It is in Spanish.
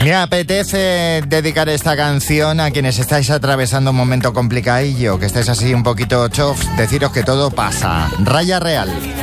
Me apetece dedicar esta canción a quienes estáis atravesando un momento complicadillo, que estáis así un poquito chofs, deciros que todo pasa. Raya Real.